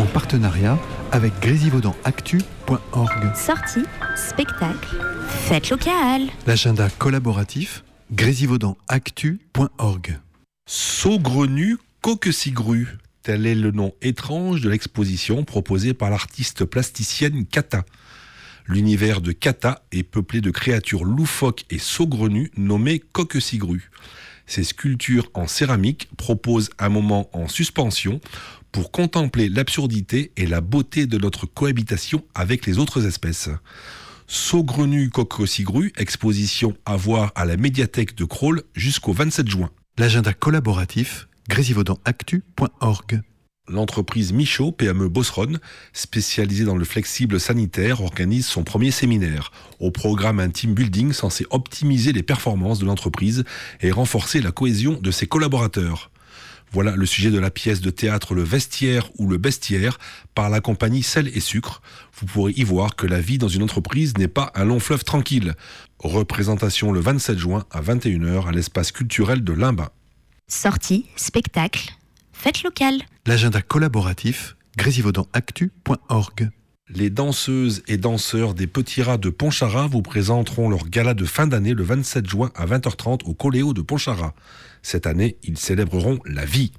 partenariat avec grésivaudanactu.org. Sorties, spectacles, fêtes locales. L'agenda collaboratif grésivaudanactu.org. Saugrenu Coquecigru, tel est le nom étrange de l'exposition proposée par l'artiste plasticienne Kata. L'univers de Kata est peuplé de créatures loufoques et saugrenues nommées Coquecigru. Ces sculptures en céramique proposent un moment en suspension pour contempler l'absurdité et la beauté de notre cohabitation avec les autres espèces. Saugrenu Coquecigru, exposition à voir à la médiathèque de Crolles jusqu'au 27 juin. L'agenda collaboratif grésivaudanactu.org. L'entreprise Michaud, PME Bosseronne, spécialisée dans le flexible sanitaire, organise son premier séminaire. Au programme, un team building censé optimiser les performances de l'entreprise et renforcer la cohésion de ses collaborateurs. Voilà le sujet de la pièce de théâtre Le Vestiaire ou Le Bestiaire par la compagnie Sel et Sucre. Vous pourrez y voir que la vie dans une entreprise n'est pas un long fleuve tranquille. Représentation le 27 juin à 21h à l'espace culturel de Limbin. Sorties, spectacles, fêtes locales. L'agenda collaboratif grésivaudanactu.org. Les danseuses et danseurs des Petits Rats de Pontcharrat vous présenteront leur gala de fin d'année le 27 juin à 20h30 au Coléo de Pontcharrat. Cette année, ils célébreront la vie.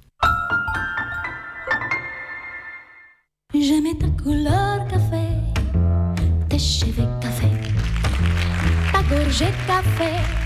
J'aimais ta couleur café, tes cheveux café, ta gorge café.